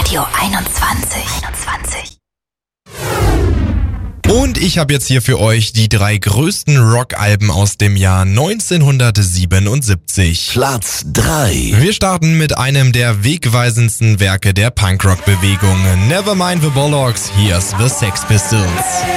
Radio 21. Und ich habe jetzt hier für euch die 3 größten Rockalben aus dem Jahr 1977. Platz 3. Wir starten mit einem der wegweisendsten Werke der Punkrock-Bewegung. Nevermind the Bollocks, here's the Sex Pistols.